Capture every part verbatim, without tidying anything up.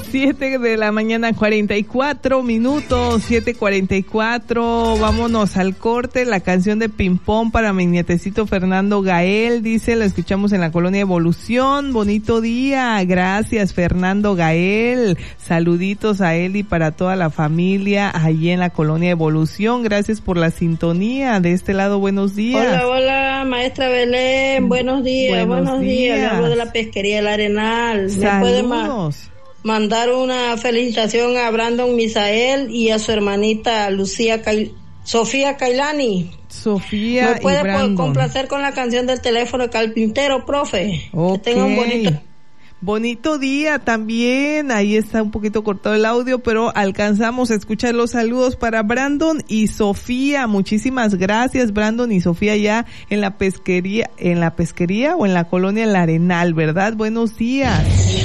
siete de la mañana, cuarenta y cuatro minutos, siete cuarenta y cuatro. Vámonos al corte. La canción de Ping Pong para mi nietecito Fernando Gael, dice, la escuchamos en la colonia Evolución. Bonito día. Gracias, Fernando Gael. Saluditos a él y para toda la familia allí en la colonia Evolución. Gracias por la sintonía. De este lado, buenos días. Hola, hola, maestra Belén. Buenos días, buenos, buenos días. días. Hablo de la pesquería del Arenal. Saludos. ¿Me puede ma- mandar una felicitación a Brandon Misael y a su hermanita Lucía Cail- Sofía Cailani? Sofía ¿Me puede y Brandon complacer con la canción del teléfono de Carpintero, profe? Okay. Que tenga un bonito... Bonito día también. Ahí está un poquito cortado el audio, pero alcanzamos a escuchar los saludos para Brandon y Sofía. Muchísimas gracias, Brandon y Sofía, ya en la pesquería, en la pesquería o en la colonia El Arenal, ¿verdad? Buenos días.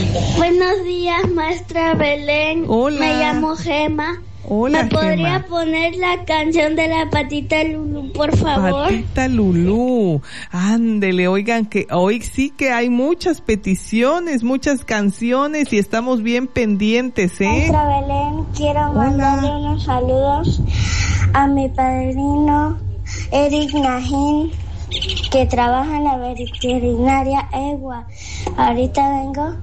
Buenos días, maestra Belén. Hola. Me llamo Gema. Hola, ¿Me podría Gema. poner la canción de la patita Lulú, por favor? Patita Lulú. Ándele, oigan que hoy sí que hay muchas peticiones, muchas canciones y estamos bien pendientes, ¿eh? Maestra Belén, quiero Hola. mandarle unos saludos a mi padrino Eric Najín, que trabaja en la veterinaria Egua. Ahorita vengo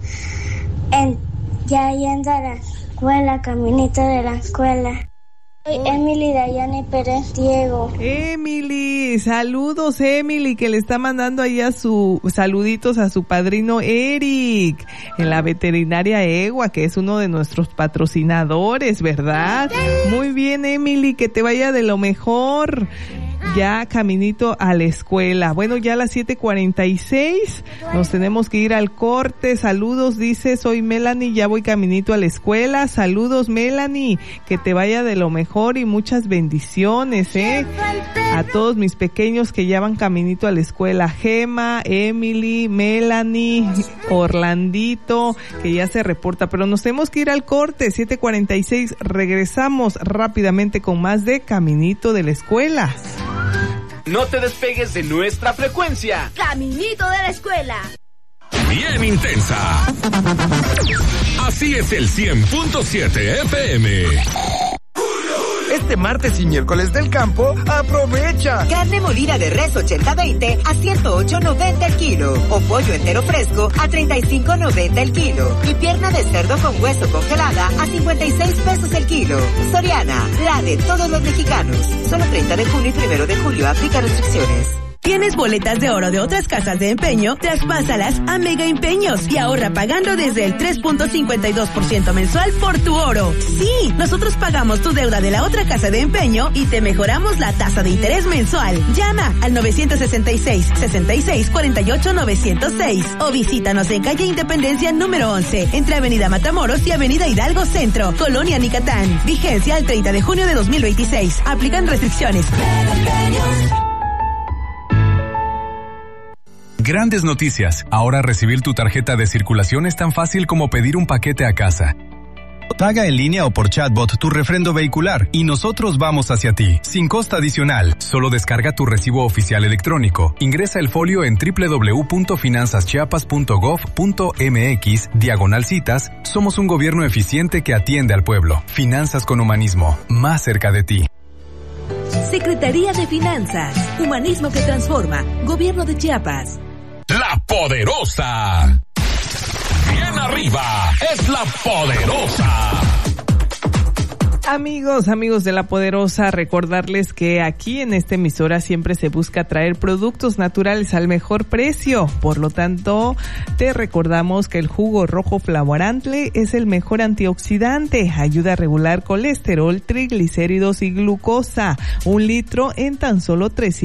en, ya yendo a la escuela, caminito de la escuela. Soy oh. Emily Dayane Pérez Diego. Emily, saludos Emily, que le está mandando allá sus saluditos a su padrino Eric en la veterinaria Egua, que es uno de nuestros patrocinadores, ¿verdad? Muy bien, Emily, que te vaya de lo mejor. Ya caminito a la escuela. Bueno, ya a las siete cuarenta y seis nos tenemos que ir al corte. Saludos, dice, soy Melanie, ya voy caminito a la escuela. Saludos, Melanie, que te vaya de lo mejor y muchas bendiciones, ¿eh? A todos mis pequeños que ya van caminito a la escuela. Gema, Emily, Melanie, Orlandito, que ya se reporta. Pero nos tenemos que ir al corte, siete cuarenta y seis. Regresamos rápidamente con más de Caminito de la Escuela. No te despegues de nuestra frecuencia. Caminito de la escuela. Bien intensa. Así es el cien punto siete F M. Este martes y miércoles del campo, aprovecha. Carne molida de res ochenta veinte a ciento ocho noventa el kilo. O pollo entero fresco a treinta y cinco noventa el kilo. Y pierna de cerdo con hueso congelada a cincuenta y seis pesos el kilo. Soriana, la de todos los mexicanos. Solo treinta de junio y primero de julio. Aplica restricciones. ¿Tienes boletas de oro de otras casas de empeño? Traspásalas a Mega Empeños y ahorra pagando desde el tres punto cincuenta y dos por ciento mensual por tu oro. Sí, nosotros pagamos tu deuda de la otra casa de empeño y te mejoramos la tasa de interés mensual. Llama al nueve sesenta y seis, sesenta y seis, cuarenta y ocho, novecientos seis o visítanos en calle Independencia número once, entre Avenida Matamoros y Avenida Hidalgo Centro, Colonia Nicatán. Vigencia al treinta de junio de dos mil veintiséis. Aplican restricciones. Grandes noticias. Ahora recibir tu tarjeta de circulación es tan fácil como pedir un paquete a casa. Paga en línea o por chatbot tu refrendo vehicular y nosotros vamos hacia ti, sin costo adicional. Solo descarga tu recibo oficial electrónico. Ingresa el folio en doble u doble u doble u punto finanzas chiapas punto gov punto m x, diagonal citas. Somos un gobierno eficiente que atiende al pueblo. Finanzas con humanismo, más cerca de ti. Secretaría de Finanzas, Humanismo que Transforma, Gobierno de Chiapas. La Poderosa. Bien arriba, es La Poderosa. Amigos, amigos de La Poderosa, recordarles que aquí en esta emisora siempre se busca traer productos naturales al mejor precio. Por lo tanto, te recordamos que el jugo rojo Flavorantle es el mejor antioxidante. Ayuda a regular colesterol, triglicéridos y glucosa. Un litro en tan solo trescientos